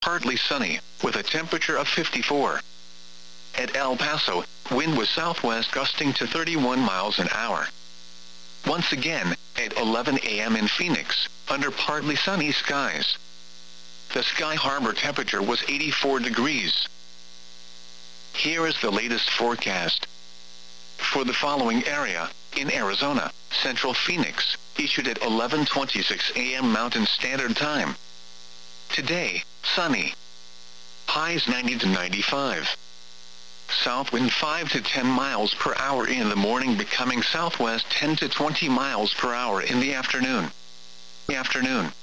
partly sunny, with a temperature of 54. At El Paso, wind was southwest gusting to 31 miles an hour. Once again, at 11 a.m. in Phoenix, under partly sunny skies. The Sky Harbor temperature was 84 degrees. Here is the latest forecast. For the following area, in Arizona, Central Phoenix, issued at 11:26 a.m. Mountain Standard Time. Today, sunny. Highs 90 to 95. South wind 5 to 10 miles per hour in the morning, becoming southwest 10 to 20 miles per hour in the afternoon.